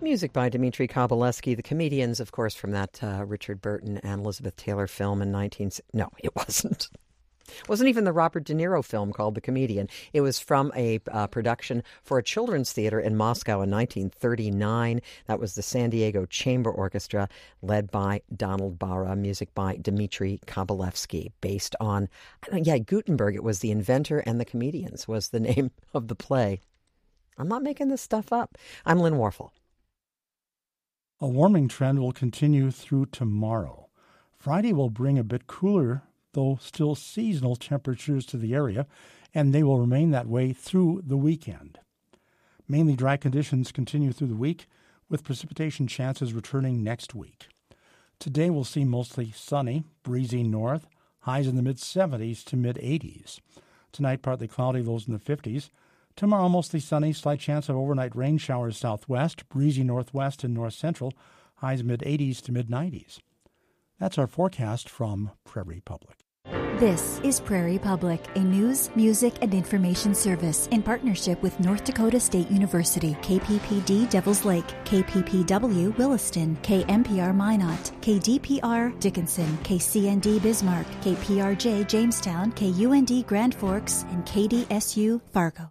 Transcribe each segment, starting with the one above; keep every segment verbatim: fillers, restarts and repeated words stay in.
Music by Dmitri Kovalevsky, the comedians, of course, from that uh, Richard Burton and Elizabeth Taylor film in nineteen... No, it wasn't. It wasn't even the Robert De Niro film called The Comedian. It was from a uh, production for a children's theater in Moscow in nineteen thirty-nine. That was the San Diego Chamber Orchestra, led by Donald Barra, music by Dmitri Kovalevsky, based on, I don't know, yeah, Gutenberg. It was The Inventor and the Comedians was the name of the play. I'm not making this stuff up. I'm Lynn Warfel. A warming trend will continue through tomorrow. Friday will bring a bit cooler, though still seasonal temperatures to the area, and they will remain that way through the weekend. Mainly dry conditions continue through the week, with precipitation chances returning next week. Today we'll see mostly sunny, breezy north, highs in the mid-seventies to mid-eighties. Tonight partly cloudy, lows in the fifties. Tomorrow, mostly sunny, slight chance of overnight rain showers southwest, breezy northwest and north-central, highs mid-eighties to mid-nineties. That's our forecast from Prairie Public. This is Prairie Public, a news, music, and information service in partnership with North Dakota State University, K P P D Devils Lake, K P P W Williston, K M P R Minot, K D P R Dickinson, K C N D Bismarck, K P R J Jamestown, K U N D Grand Forks, and K D S U Fargo.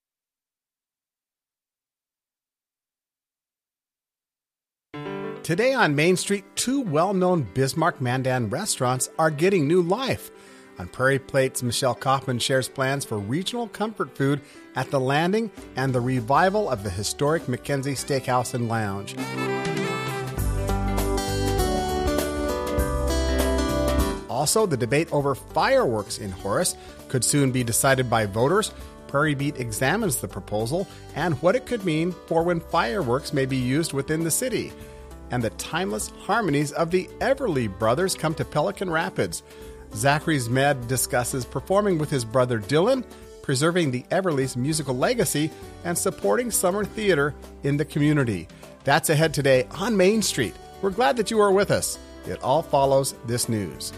Today on Main Street, two well-known Bismarck Mandan restaurants are getting new life. On Prairie Plate's Michelle Kaufman shares plans for regional comfort food at The Landing and the revival of the historic Mackenzie Steakhouse and Lounge. Also, the debate over fireworks in Horace could soon be decided by voters. Prairie Beat examines the proposal and what it could mean for when fireworks may be used within the city. And the timeless harmonies of the Everly Brothers come to Pelican Rapids. Zachary Zmed discusses performing with his brother Dylan, preserving the Everly's musical legacy, and supporting summer theater in the community. That's ahead today on Main Street. We're glad that you are with us. It all follows this news.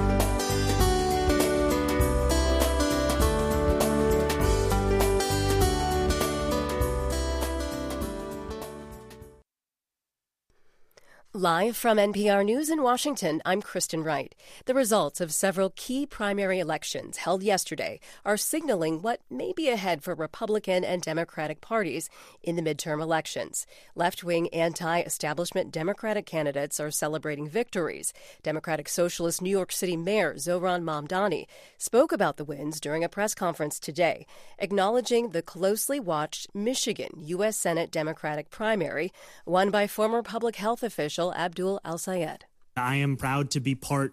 Live from N P R News in Washington, I'm Kristen Wright. The results of several key primary elections held yesterday are signaling what may be ahead for Republican and Democratic parties in the midterm elections. Left-wing anti-establishment Democratic candidates are celebrating victories. Democratic Socialist New York City Mayor Zohran Mamdani spoke about the wins during a press conference today, acknowledging the closely watched Michigan U S Senate Democratic primary won by former public health official Abdul Al-Sayed. I am proud to be part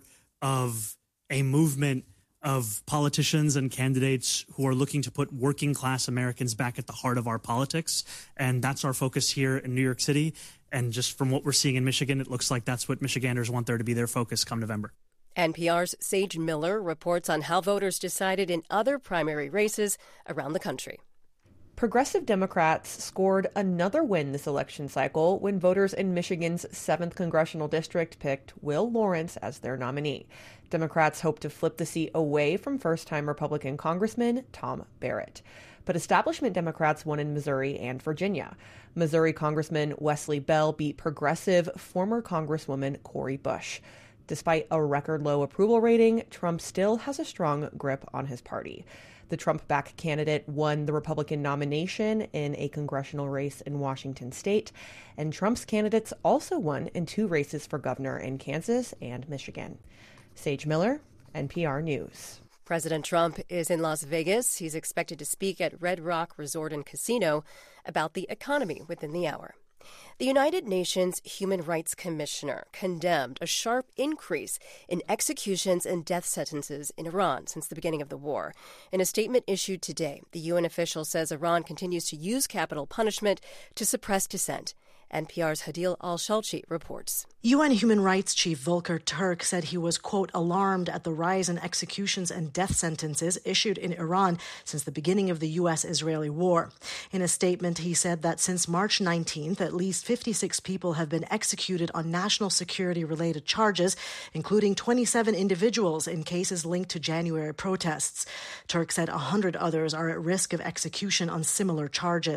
of a movement of politicians and candidates who are looking to put working class Americans back at the heart of our politics. And that's our focus here in New York City. And just from what we're seeing in Michigan, it looks like that's what Michiganders want there to be their focus come November. N P R's Sage Miller reports on how voters decided in other primary races around the country. Progressive Democrats scored another win this election cycle when voters in Michigan's seventh Congressional District picked Will Lawrence as their nominee. Democrats hope to flip the seat away from first-time Republican Congressman Tom Barrett. But establishment Democrats won in Missouri and Virginia. Missouri Congressman Wesley Bell beat progressive former Congresswoman Cori Bush. Despite a record-low approval rating, Trump still has a strong grip on his party. The Trump-backed candidate won the Republican nomination in a congressional race in Washington state, and Trump's candidates also won in two races for governor in Kansas and Michigan. Sage Miller, N P R News. President Trump is in Las Vegas. He's expected to speak at Red Rock Resort and Casino about the economy within the hour. The United Nations Human Rights Commissioner condemned a sharp increase in executions and death sentences in Iran since the beginning of the war. In a statement issued today, the U N official says Iran continues to use capital punishment to suppress dissent. N P R's Hadil Al-Shalchi reports. U N Human Rights Chief Volker Turk said he was, quote, alarmed at the rise in executions and death sentences issued in Iran since the beginning of the U S-Israeli war. In a statement, he said that since March nineteenth, at least fifty-six people have been executed on national security-related charges, including twenty-seven individuals in cases linked to January protests. Turk said one hundred others are at risk of execution on similar charges.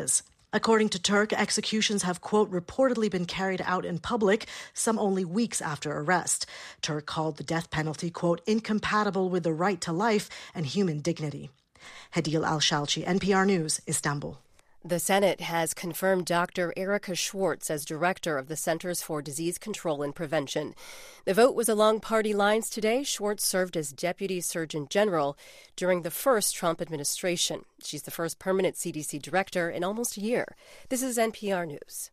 According to Turk, executions have, quote, reportedly been carried out in public, some only weeks after arrest. Turk called the death penalty, quote, incompatible with the right to life and human dignity. Hadil Al-Shalchi, N P R News, Istanbul. The Senate has confirmed Doctor Erica Schwartz as director of the Centers for Disease Control and Prevention. The vote was along party lines today. Schwartz served as Deputy Surgeon General during the first Trump administration. She's the first permanent C D C director in almost a year. This is N P R News.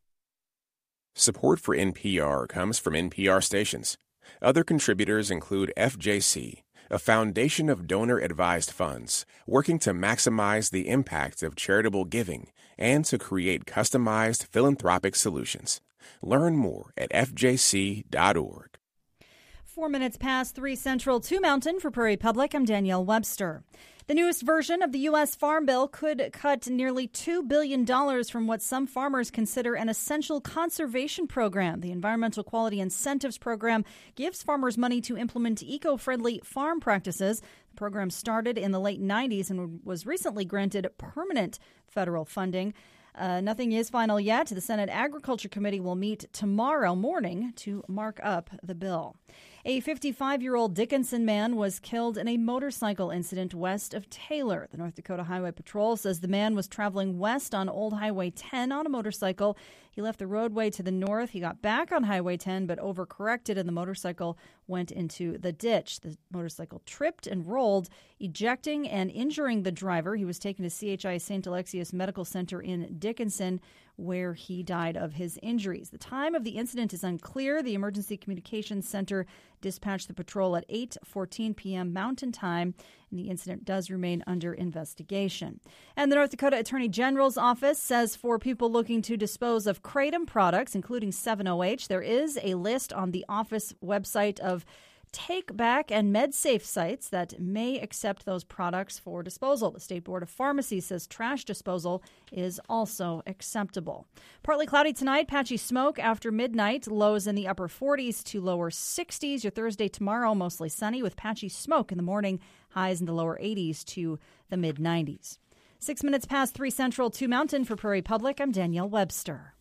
Support for N P R comes from N P R stations. Other contributors include F J C, a foundation of donor-advised funds working to maximize the impact of charitable giving and to create customized philanthropic solutions. Learn more at f j c dot org. Four minutes past three Central, two Mountain for Prairie Public. I'm Danielle Webster. The newest version of the U S Farm Bill could cut nearly two billion dollars from what some farmers consider an essential conservation program. The Environmental Quality Incentives Program gives farmers money to implement eco-friendly farm practices. The program started in the late nineties and was recently granted permanent federal funding. Uh, nothing is final yet. The Senate Agriculture Committee will meet tomorrow morning to mark up the bill. A fifty-five-year-old Dickinson man was killed in a motorcycle incident west of Taylor. The North Dakota Highway Patrol says the man was traveling west on Old Highway ten on a motorcycle. He left the roadway to the north. He got back on Highway ten but overcorrected and the motorcycle went into the ditch. The motorcycle tripped and rolled, ejecting and injuring the driver. He was taken to C H I Saint Alexius Medical Center in Dickinson, where he died of his injuries. The time of the incident is unclear. The Emergency Communications Center dispatched the patrol at eight fourteen p.m. Mountain Time, and the incident does remain under investigation. And the North Dakota Attorney General's office says for people looking to dispose of Kratom products, including seven O H, there is a list on the office website of Take Back and MedSafe sites that may accept those products for disposal. The State Board of Pharmacy says trash disposal is also acceptable. Partly cloudy tonight, patchy smoke after midnight, lows in the upper forties to lower sixties. Your Thursday tomorrow, mostly sunny with patchy smoke in the morning, highs in the lower eighties to the mid nineties. Six minutes past three Central, two Mountain for Prairie Public. I'm Danielle Webster.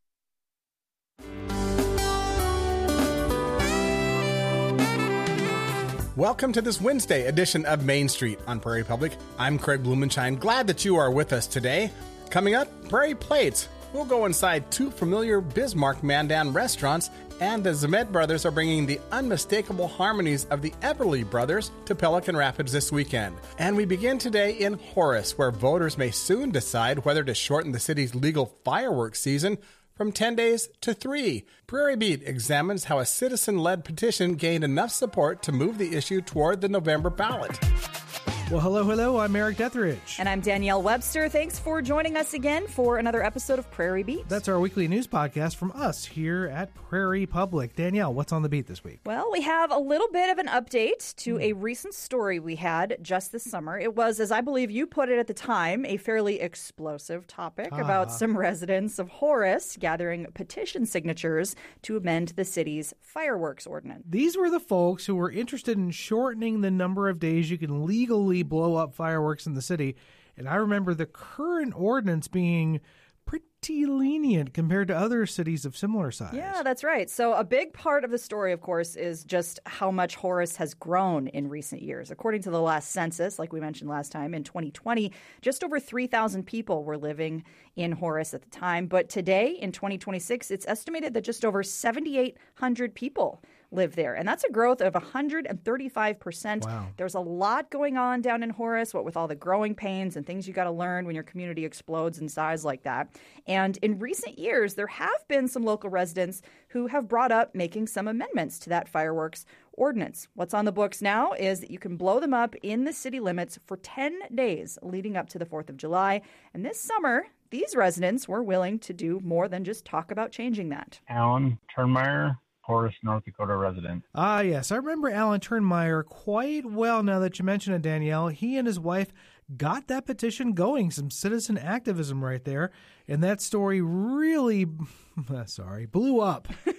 Welcome to this Wednesday edition of Main Street on Prairie Public. I'm Craig Blumenshine. Glad that you are with us today. Coming up, Prairie Plates. We'll go inside two familiar Bismarck Mandan restaurants, and the Zemed brothers are bringing the unmistakable harmonies of the Everly brothers to Pelican Rapids this weekend. And we begin today in Horace, where voters may soon decide whether to shorten the city's legal fireworks season from ten days to three. Prairie Beat examines how a citizen-led petition gained enough support to move the issue toward the November ballot. Well, hello, hello. I'm Eric Detheridge. And I'm Danielle Webster. Thanks for joining us again for another episode of Prairie Beat. That's our weekly news podcast from us here at Prairie Public. Danielle, what's on the beat this week? Well, we have a little bit of an update to a recent story we had just this summer. It was, as I believe you put it at the time, a fairly explosive topic ah. about some residents of Horace gathering petition signatures to amend the city's fireworks ordinance. These were the folks who were interested in shortening the number of days you can legally blow up fireworks in the city. And I remember the current ordinance being pretty lenient compared to other cities of similar size. Yeah, that's right. So a big part of the story, of course, is just how much Horace has grown in recent years. According to the last census, like we mentioned last time, in twenty twenty, just over three thousand people were living in Horace at the time. But today, in twenty twenty-six, it's estimated that just over seven thousand eight hundred people live there. And that's a growth of one hundred thirty-five percent. Wow. There's a lot going on down in Horace, what with all the growing pains and things you got to learn when your community explodes in size like that. And in recent years, there have been some local residents who have brought up making some amendments to that fireworks ordinance. What's on the books now is that you can blow them up in the city limits for ten days leading up to the fourth of July. And this summer, these residents were willing to do more than just talk about changing that. Alan Turnmeyer, Horace, North Dakota resident. Ah, yes. I remember Alan Turnmeyer quite well now that you mention it, Danielle. He and his wife got that petition going, some citizen activism right there. And that story really, sorry, blew up.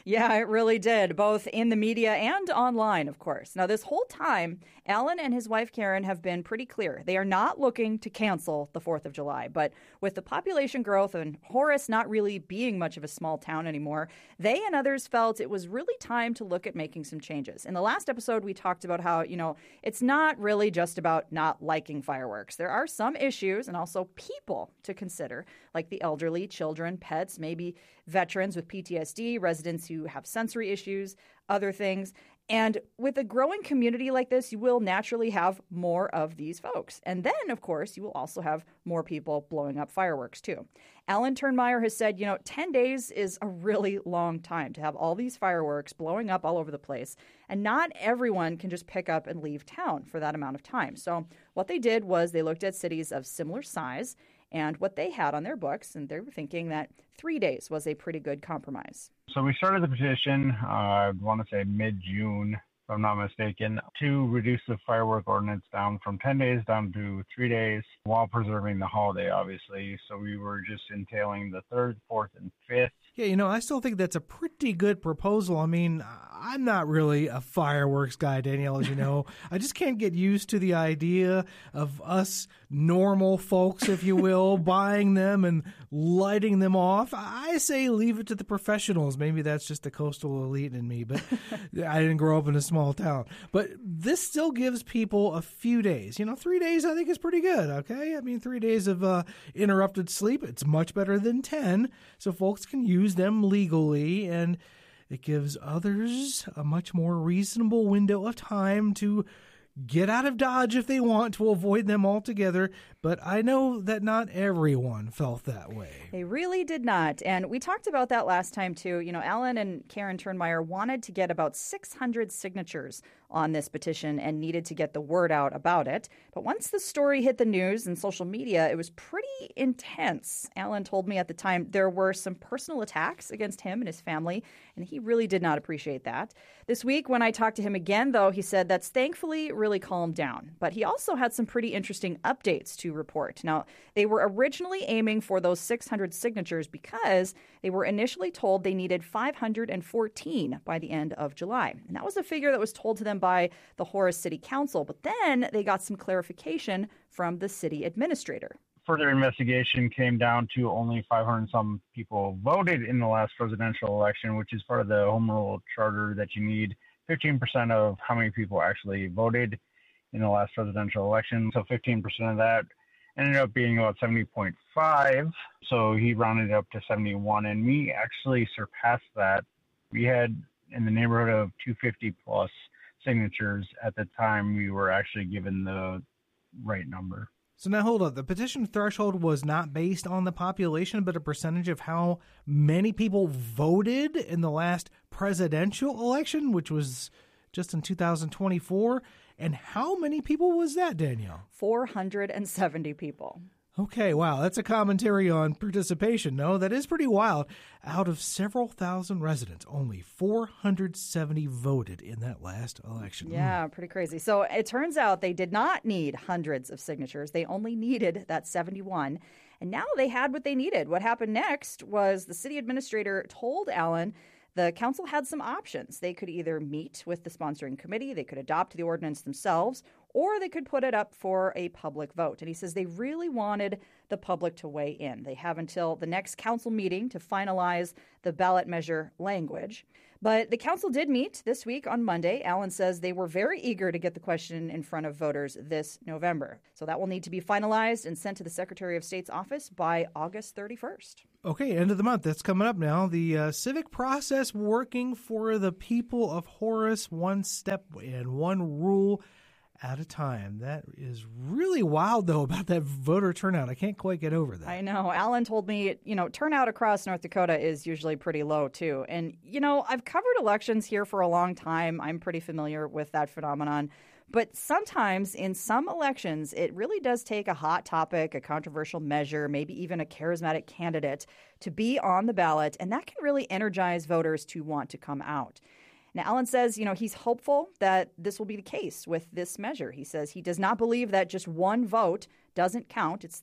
Yeah, it really did, both in the media and online, of course. Now, this whole time, Alan and his wife Karen have been pretty clear. They are not looking to cancel the fourth of July. But with the population growth and Horace not really being much of a small town anymore, they and others felt it was really time to look at making some changes. In the last episode, we talked about how, you know, it's not really just about not liking fireworks. There are some issues and also people to consider, like the elderly, children, pets, maybe veterans with P T S D, residents who have sensory issues, other things. And with a growing community like this, you will naturally have more of these folks. And then, of course, you will also have more people blowing up fireworks, too. Alan Turnmeyer has said, you know, ten days is a really long time to have all these fireworks blowing up all over the place. And not everyone can just pick up and leave town for that amount of time. So what they did was they looked at cities of similar size and what they had on their books, and they were thinking that three days was a pretty good compromise. So we started the petition, uh, I want to say mid-June, if I'm not mistaken, to reduce the firework ordinance down from ten days down to three days while preserving the holiday, obviously. So we were just entailing the third, fourth, and fifth. Yeah, you know, I still think that's a pretty good proposal. I mean, I'm not really a fireworks guy, Danielle, as you know. I just can't get used to the idea of us normal folks, if you will, buying them and lighting them off. I say leave it to the professionals. Maybe that's just the coastal elite in me, but I didn't grow up in a small town. But this still gives people a few days. You know, three days I think is pretty good, okay? I mean, three days of uh, interrupted sleep, it's much better than ten, so folks can use them legally, and it gives others a much more reasonable window of time to get out of Dodge if they want to avoid them altogether. But I know that not everyone felt that way. They really did not. And we talked about that last time, too. You know, Alan and Karen Turnmeyer wanted to get about six hundred signatures on this petition and needed to get the word out about it. But once the story hit the news and social media, it was pretty intense. Alan told me at the time there were some personal attacks against him and his family, and he really did not appreciate that. This week, when I talked to him again, though, he said that's thankfully really calmed down. But he also had some pretty interesting updates to report. Now, they were originally aiming for those six hundred signatures because they were initially told they needed five hundred fourteen by the end of July. And that was a figure that was told to them by the Horace City Council. But then they got some clarification from the city administrator. Further investigation came down to only five hundred some people voted in the last presidential election, which is part of the home rule charter that you need fifteen percent of how many people actually voted in the last presidential election. So fifteen percent of that ended up being about seventy point five. So he rounded it up to seventy-one, and we actually surpassed that. We had in the neighborhood of two hundred fifty plus signatures at the time we were actually given the right number. So now hold on. The petition threshold was not based on the population, but a percentage of how many people voted in the last presidential election, which was just in two thousand twenty-four. And how many people was that, Danielle? four hundred seventy people. Okay, wow, that's a commentary on participation. No, that is pretty wild. Out of several thousand residents, only four hundred seventy voted in that last election. Yeah, pretty crazy. So it turns out they did not need hundreds of signatures. They only needed that seventy-one. And now they had what they needed. What happened next was the city administrator told Alan the council had some options. They could either meet with the sponsoring committee, they could adopt the ordinance themselves, or they could put it up for a public vote. And he says they really wanted the public to weigh in. They have until the next council meeting to finalize the ballot measure language. But the council did meet this week on Monday. Alan says they were very eager to get the question in front of voters this November. So that will need to be finalized and sent to the Secretary of State's office by August thirty-first. Okay, end of the month. That's coming up now. The uh, civic process working for the people of Horace, one step and one rule at a time. That is really wild, though, about that voter turnout. I can't quite get over that. I know. Alan told me, you know, turnout across North Dakota is usually pretty low, too. And, you know, I've covered elections here for a long time. I'm pretty familiar with that phenomenon. But sometimes in some elections, it really does take a hot topic, a controversial measure, maybe even a charismatic candidate to be on the ballot. And that can really energize voters to want to come out. Now, Alan says, you know, he's hopeful that this will be the case with this measure. He says he does not believe that just one vote doesn't count. It's